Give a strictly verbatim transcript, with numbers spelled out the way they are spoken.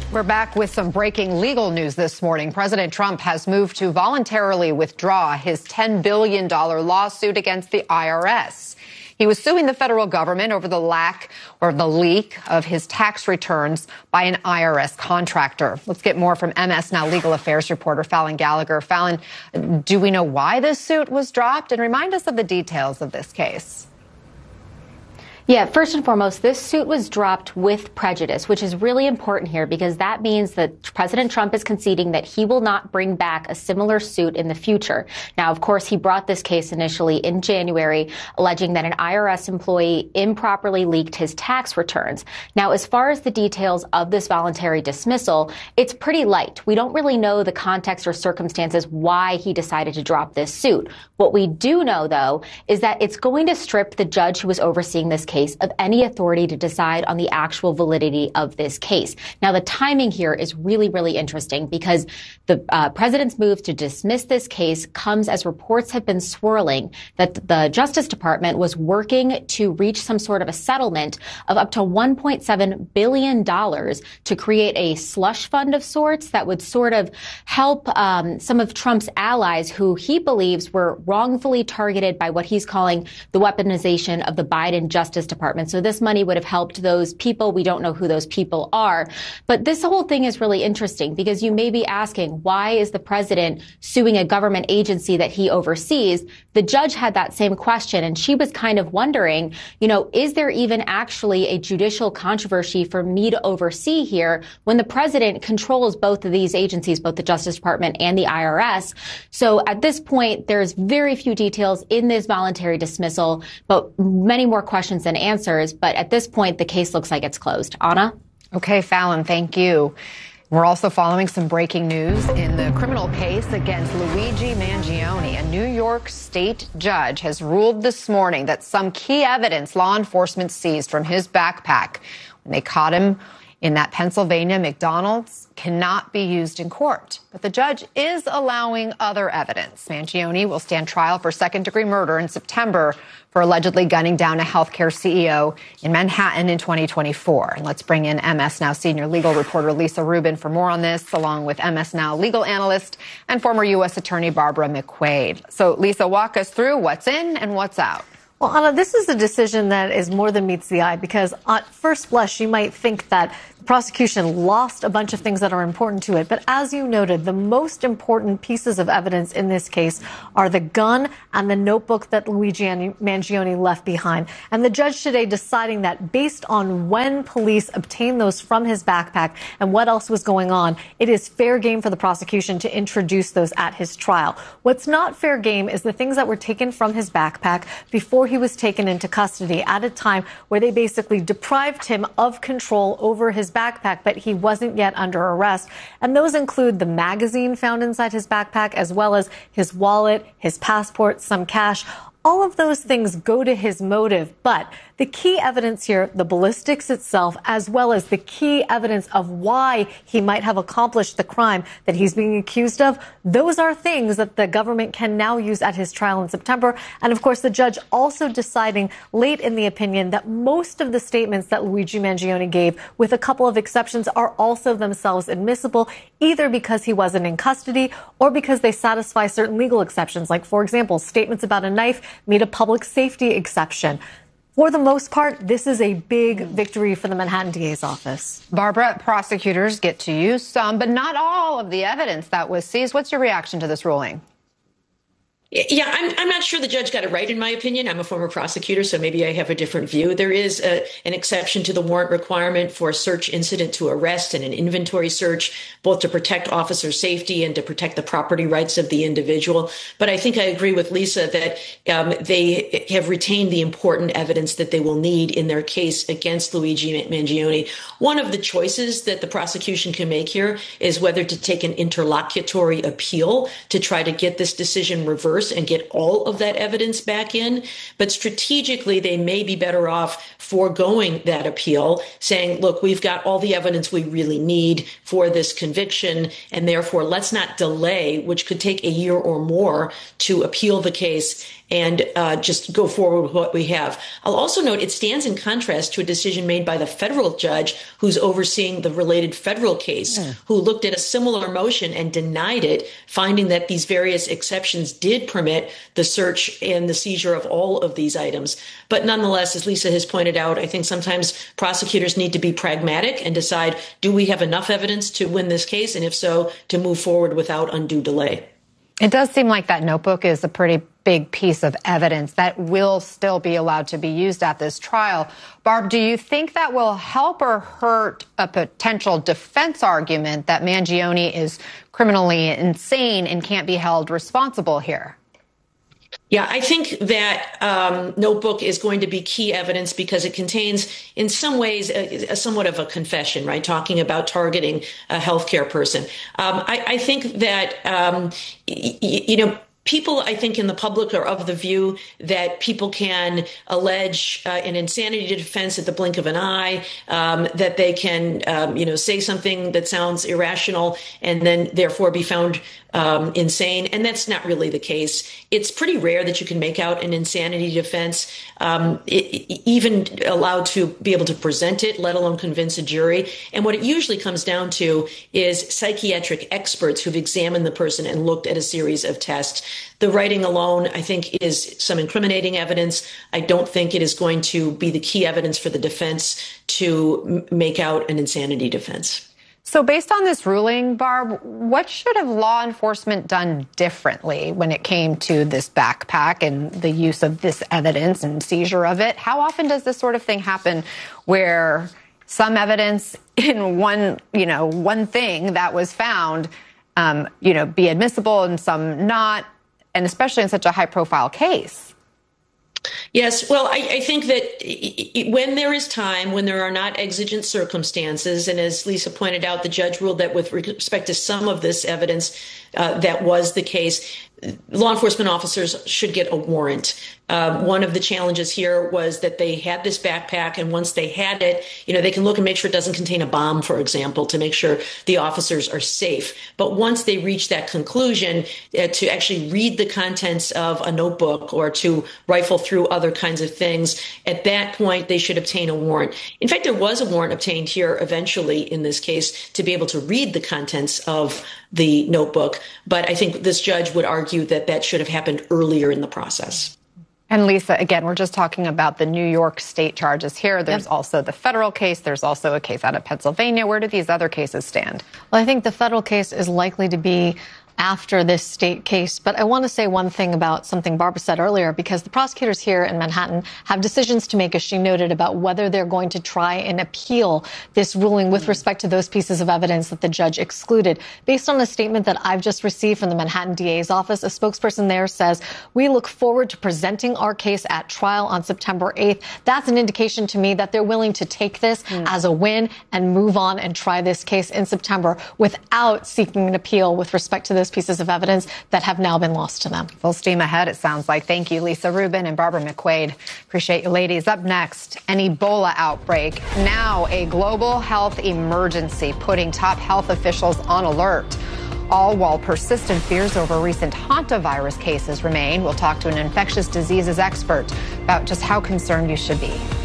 We're back with some breaking legal news this morning. President Trump has moved to voluntarily withdraw his ten billion dollars lawsuit against the I R S. He was suing the federal government over the lack or the leak of his tax returns by an I R S contractor. Let's get more from M S Now Legal Affairs reporter Fallon Gallagher. Fallon, do we know why this suit was dropped? And remind us of the details of this case. Yeah, first and foremost, this suit was dropped with prejudice, which is really important here because that means that President Trump is conceding that he will not bring back a similar suit in the future. Now, of course, he brought this case initially in January, alleging that an I R S employee improperly leaked his tax returns. Now, as far as the details of this voluntary dismissal, it's pretty light. We don't really know the context or circumstances why he decided to drop this suit. What we do know, though, is that it's going to strip the judge who was overseeing this case of any authority to decide on the actual validity of this case. Now, the timing here is really, really interesting because the uh, president's move to dismiss this case comes as reports have been swirling that the Justice Department was working to reach some sort of a settlement of up to one point seven billion dollars to create a slush fund of sorts that would sort of help um, some of Trump's allies who he believes were wrongfully targeted by what he's calling the weaponization of the Biden Justice Department. So this money would have helped those people. We don't know who those people are. But this whole thing is really interesting because you may be asking, why is the president suing a government agency that he oversees? The judge had that same question, and she was kind of wondering, you know, is there even actually a judicial controversy for me to oversee here when the president controls both of these agencies, both the Justice Department and the I R S? So at this point, there's very few details in this voluntary dismissal, but many more questions than answers. But at this point, the case looks like it's closed. Anna? Okay, Fallon, thank you. We're also following some breaking news in the criminal case against Luigi Mangione. A New York state judge has ruled this morning that some key evidence law enforcement seized from his backpack when they caught him in that Pennsylvania McDonald's cannot be used in court. But the judge is allowing other evidence. Mangione will stand trial for second-degree murder in September for allegedly gunning down a healthcare C E O in Manhattan in twenty twenty-four. And let's bring in M S Now senior legal reporter Lisa Rubin for more on this, along with M S Now legal analyst and former U S Attorney Barbara McQuade. So, Lisa, walk us through what's in and what's out. Well, Anna, this is a decision that is more than meets the eye because at first blush, you might think that the prosecution lost a bunch of things that are important to it. But as you noted, the most important pieces of evidence in this case are the gun and the notebook that Luigi Mangione left behind. And the judge today deciding that based on when police obtained those from his backpack and what else was going on, it is fair game for the prosecution to introduce those at his trial. What's not fair game is the things that were taken from his backpack before he was taken into custody at a time where they basically deprived him of control over his backpack, but he wasn't yet under arrest. And those include the magazine found inside his backpack, as well as his wallet, his passport, some cash. All of those things go to his motive, but the key evidence here, the ballistics itself, as well as the key evidence of why he might have accomplished the crime that he's being accused of, those are things that the government can now use at his trial in September. And of course, the judge also deciding late in the opinion that most of the statements that Luigi Mangione gave, with a couple of exceptions, are also themselves admissible, either because he wasn't in custody or because they satisfy certain legal exceptions. Like, for example, statements about a knife meet a public safety exception. For the most part, this is a big victory for the Manhattan D A's office. Barbara, prosecutors get to use some, but not all of the evidence that was seized. What's your reaction to this ruling? Yeah, I'm, I'm not sure the judge got it right, in my opinion. I'm a former prosecutor, so maybe I have a different view. There is a, an exception to the warrant requirement for a search incident to arrest and an inventory search, both to protect officer safety and to protect the property rights of the individual. But I think I agree with Lisa that um, they have retained the important evidence that they will need in their case against Luigi Mangione. One of the choices that the prosecution can make here is whether to take an interlocutory appeal to try to get this decision reversed. reverse and get all of that evidence back in. But strategically, they may be better off foregoing that appeal, saying, look, we've got all the evidence we really need for this conviction, and therefore let's not delay, which could take a year or more to appeal the case, and uh, just go forward with what we have. I'll also note it stands in contrast to a decision made by the federal judge who's overseeing the related federal case, mm. who looked at a similar motion and denied it, finding that these various exceptions did permit the search and the seizure of all of these items. But nonetheless, as Lisa has pointed out, I think sometimes prosecutors need to be pragmatic and decide, do we have enough evidence to win this case? And if so, to move forward without undue delay. It does seem like that notebook is a pretty big piece of evidence that will still be allowed to be used at this trial. Barb, do you think that will help or hurt a potential defense argument that Mangione is criminally insane and can't be held responsible here? Yeah, I think that um, notebook is going to be key evidence because it contains, in some ways, a, a somewhat of a confession, right? Talking about targeting a healthcare person. Um, I, I think that, um, y- you know, people, I think, in the public are of the view that people can allege uh, an insanity defense at the blink of an eye, um, that they can, um, you know, say something that sounds irrational and then therefore be found um, insane. And that's not really the case. It's pretty rare that you can make out an insanity defense, um, it, it, even allowed to be able to present it, let alone convince a jury. And what it usually comes down to is psychiatric experts who've examined the person and looked at a series of tests. The writing alone, I think, is some incriminating evidence. I don't think it is going to be the key evidence for the defense to m- make out an insanity defense. So based on this ruling, Barb, what should have law enforcement done differently when it came to this backpack and the use of this evidence and seizure of it? How often does this sort of thing happen where some evidence in one, you know, one thing that was found, um, you know, be admissible and some not, and especially in such a high profile case? Yes. Well, I, I think that when there is time, when there are not exigent circumstances, and as Lisa pointed out, the judge ruled that with respect to some of this evidence, uh, that was the case, law enforcement officers should get a warrant. Um, one of the challenges here was that they had this backpack, and once they had it, you know, they can look and make sure it doesn't contain a bomb, for example, to make sure the officers are safe. But once they reach that conclusion, uh, to actually read the contents of a notebook or to rifle through other kinds of things, at that point, they should obtain a warrant. In fact, there was a warrant obtained here eventually in this case to be able to read the contents of the notebook. But I think this judge would argue that that should have happened earlier in the process. And Lisa, again, we're just talking about the New York state charges here. There's yep. also the federal case. There's also a case out of Pennsylvania. Where do these other cases stand? Well, I think the federal case is likely to be after this state case. But I want to say one thing about something Barbara said earlier, because the prosecutors here in Manhattan have decisions to make, as she noted, about whether they're going to try and appeal this ruling with respect to those pieces of evidence that the judge excluded. Based on a statement that I've just received from the Manhattan D A's office, a spokesperson there says, we look forward to presenting our case at trial on September eighth. That's an indication to me that they're willing to take this mm. as a win and move on and try this case in September without seeking an appeal with respect to this pieces of evidence that have now been lost to them. Full steam ahead, it sounds like. Thank you, Lisa Rubin and Barbara McQuade. Appreciate you, ladies. Up next, an Ebola outbreak. Now a global health emergency, putting top health officials on alert. All while persistent fears over recent hantavirus cases remain. We'll talk to an infectious diseases expert about just how concerned you should be.